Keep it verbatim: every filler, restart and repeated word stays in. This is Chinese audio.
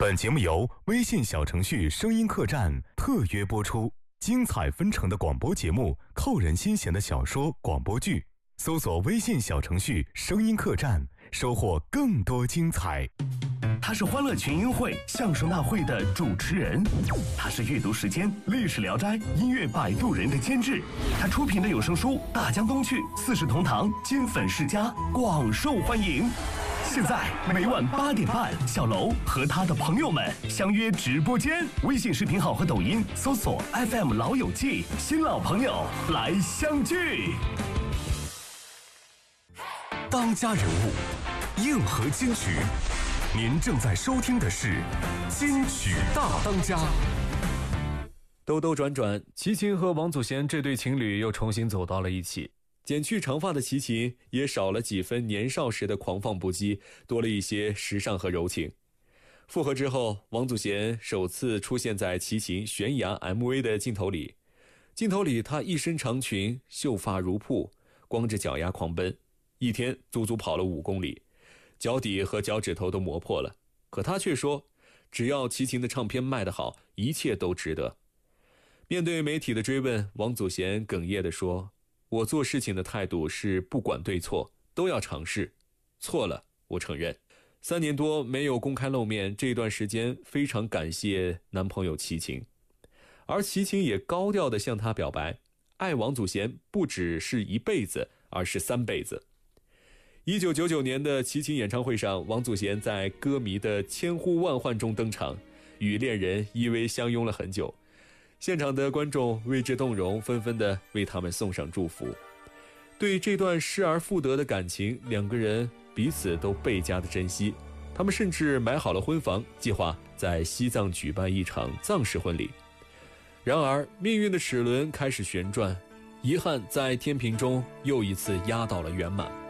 本节目由微信小程序声音客栈特约播出，精彩纷呈的广播节目，扣人心弦的小说广播剧，搜索微信小程序声音客栈，收获更多精彩。 他是欢乐群英会相声大会的主持人，他是阅读时间历史聊斋音乐摆渡人的监制，他出品的有声书《大江东去》四世同堂金粉世家广受欢迎。现在每晚八点半，小楼和他的朋友们相约直播间，微信视频号和抖音搜索 F M 老友记，新老朋友来相聚。 当家人物，硬核金曲。您正在收听的是金曲大当家。 兜兜转转，齐秦和王祖贤这对情侣又重新走到了一起。剪去长发的齐秦也少了几分年少时的狂放不羁，多了一些时尚和柔情。复合之后，王祖贤首次出现在齐秦悬崖 M V 的镜头里。镜头里他一身长裙，秀发如瀑，光着脚丫狂奔，一天足足跑了五公里，脚底和脚趾头都磨破了，可他却说，只要齐秦的唱片卖得好，一切都值得。面对媒体的追问，王祖贤哽咽地说，我做事情的态度是不管对错，都要尝试，错了我承认。三年多没有公开露面，这段时间非常感谢男朋友齐秦，而齐秦也高调地向他表白，爱王祖贤不只是一辈子，而是三辈子。一九九九年的齐秦演唱会上，王祖贤在歌迷的千呼万唤中登场，与恋人依偎相拥了很久。现场的观众为之动容，纷纷地为他们送上祝福。对这段失而复得的感情，两个人彼此都倍加的珍惜。他们甚至买好了婚房，计划在西藏举办一场藏式婚礼。然而，命运的齿轮开始旋转，遗憾在天平中又一次压倒了圆满。